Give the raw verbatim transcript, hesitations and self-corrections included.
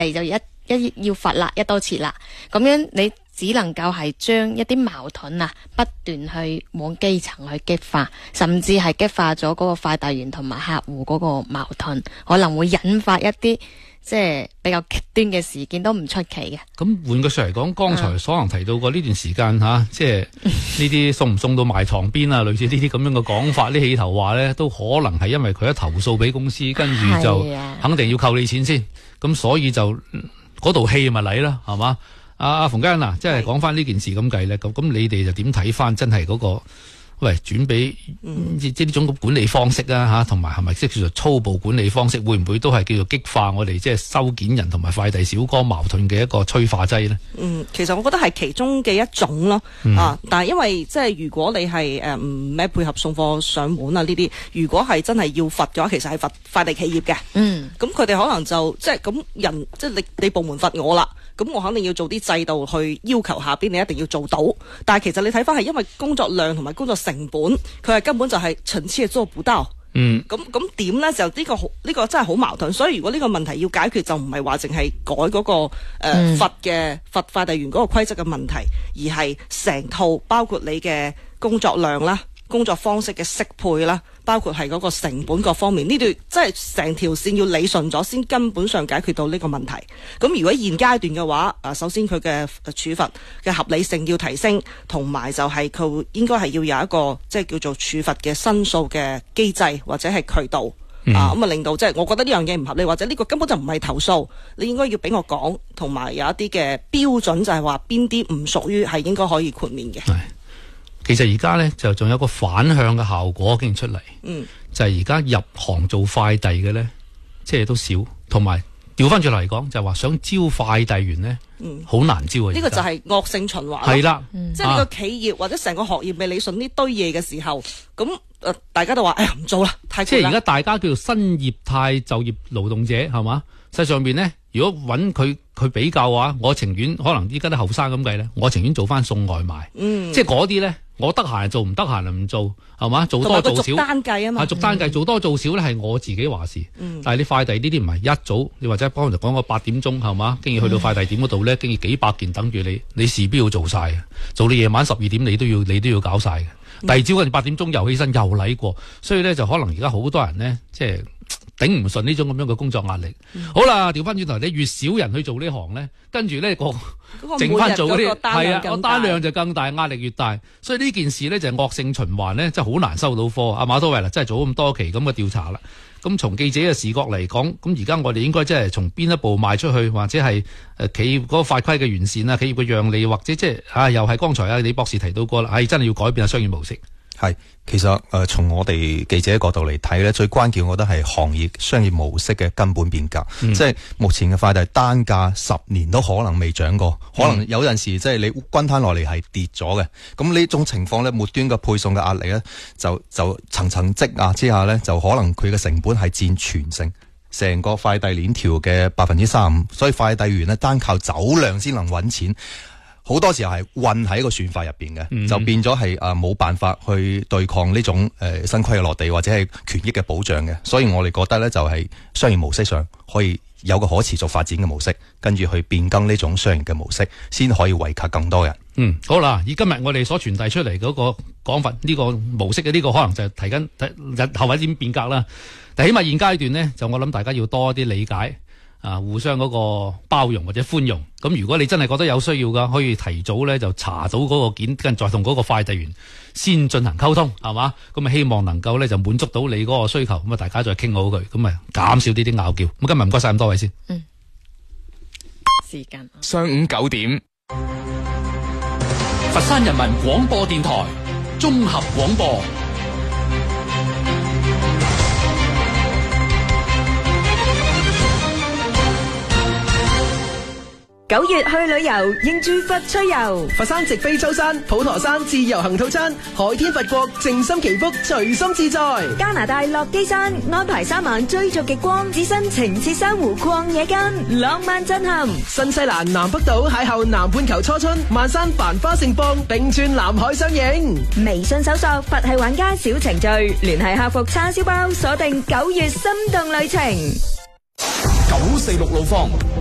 嚟就一一要罰啦，一刀切啦，咁樣你只能夠係將一啲矛盾啊不斷去往基層去激化，甚至係激化咗嗰個快遞員同埋客戶嗰個矛盾，可能會引發一啲即係比較極端嘅事件都唔出奇嘅。 咁換句說嚟講，剛才所能提到過呢段時間吓、啊，即係呢啲送唔送到埋床邊啊，類似呢啲咁樣嘅講法，呢起頭話咧，都可能係因為佢一投訴俾公司，跟住就肯定要扣你錢先，咁所以就嗰道氣咪嚟啦，係嘛？阿阿馮嘉欣啊，即係講翻呢件事咁計咧，咁咁你哋就點睇翻？真係嗰、嗰個喂轉俾即係呢種管理方式啊吓，同埋係咪即係叫做粗暴管理方式？會唔會都係叫做激化我哋即係收件人同埋快遞小哥矛盾嘅一個催化劑咧？ 嗯，其實我覺得係其中嘅一種咯，嗯、啊，但係因為即係如果你係誒唔咩配合送貨上門啊呢啲，如果係真係要罰嘅話，其實係罰快遞企業嘅。嗯，咁佢哋可能就即係咁人，即係你你部門罰我啦。咁我肯定要做啲制度去要求下邊你一定要做到，但係其實你睇翻係因為工作量同埋工作成本，佢係根本就係層次係做唔到。嗯，咁咁點呢？就呢、這個呢、這個真係好矛盾。所以如果呢個問題要解決，就唔係話淨係改嗰、那個誒、呃、罰嘅罰快遞員嗰個規則嘅問題，而係成套包括你嘅工作量啦、工作方式嘅適配啦，包括係嗰個成本各方面，呢度即係成條線要理順咗，先根本上解決到呢個問題。咁如果現階段嘅話，啊首先佢嘅處罰嘅合理性要提升，同埋就係佢應該係要有一個即係叫做處罰嘅申訴嘅機制或者係渠道、嗯、啊，咁啊令到即係我覺得呢樣嘢唔合理，或者呢個根本就唔係投訴，你應該要俾我講，同埋有一啲嘅標準，就係話邊啲唔屬於係應該可以豁免嘅。 其實而家咧就仲有個反向嘅效果經出嚟，嗯，就係而家入行做快遞嘅咧，即係都少，同埋調翻轉嚟講，就係話想招快遞員咧，嗯，好難招啊！ 呢個就係惡性循環， 係啦， 嗯、即係你個企業或者成個行業未理順呢堆嘢嘅時候，咁誒、呃、大家都話，哎呀唔做啦，太攰啦。即係而家大家叫做新業態就業勞動者係嘛？實際上邊咧，如果揾佢佢比較嘅話，我情願可能依家啲後生咁計咧，我情願做翻送外賣，嗯，即係嗰啲咧。我得閒做，唔得閒就唔做，係嘛？做多做少，逐單計啊嘛。逐單計，做多做少咧係我自己話事。嗯、但係你快遞呢啲唔係一早，你或者幫人講個八點鐘係嘛？跟住去到快遞點嗰度咧，跟住幾百件等住你，你事必要做晒嘅。做到夜晚十二點，你都要你都要搞晒嘅。嗯、第二朝嗰陣八點鐘又起身又嚟過，所以咧就可能而家好多人咧，即係頂唔順呢種咁樣嘅工作壓力。嗯、好啦，調翻轉頭，你越少人去做呢行咧，跟住咧個。剩翻做嗰啲係啊，個單量就更大，壓力越大，所以呢件事呢，就係惡性循環呢，真係好難收到貨。阿馬多維啦，真係做咗咁多期咁嘅調查啦。咁從記者嘅視角嚟講，咁而家我哋應該即係從邊一步邁出去，或者係誒企業嗰個法規嘅完善啊，企業嘅讓利，或者即係啊，又係剛才啊李博士提到過啦，係真係要改變下商業模式。 係，其實誒、呃、從我哋記者角度嚟睇咧，最關鍵我覺得係行業商業模式嘅根本變革。嗯、即係目前嘅快遞單價十年都可能未漲過，可能有陣時即係你均攤落嚟係跌咗嘅。咁呢種情況咧，末端嘅配送嘅壓力咧，就就層層積壓之下咧，就可能佢嘅成本係佔全城成個快遞鏈條嘅百分之三十五。所以快遞員咧單靠走量先能揾錢。好多時候係混喺個算法入邊嘅，嗯、就變咗係誒冇辦法去對抗呢種誒、呃、新規嘅落地或者係權益嘅保障嘅，所以我哋覺得咧就係、是、商業模式上可以有個可持續發展嘅模式，跟住去變更呢種商業嘅模式，先可以惠及更多人。 嗯，好啦，以今日我哋所傳遞出嚟嗰個講法，呢、這個模式嘅呢、這個可能就係提緊日後或者點變革啦。但起碼現階段呢，就我諗大家要多啲理解。啊，互相嗰個包容或者寬容，咁如果你真係覺得有需要噶，可以提早咧就查到嗰個件，跟住再同嗰個快遞員先進行溝通，係嘛？咁啊希望能夠咧就滿足到你嗰個需求，咁啊大家再傾好佢，咁啊減少呢啲拗撬。咁今日唔該晒咁多位先。嗯， 時間上午九點，佛山人民廣播電台綜合廣播。 九月去旅遊，應住佛趣遊。 佛山直飛舟山、普陀山自由行套餐，海天佛國，靜心祈福，隨心自在。 加拿大落基山安排三晚追逐極光，置身情切珊瑚曠野間，浪漫震撼。 新西蘭南北島邂逅南半球初春，萬山繁花盛放，並串南海相迎。 微信搜索佛系玩家小程序，聯繫客服叉燒包，鎖定九月心動旅程。 九四六路況。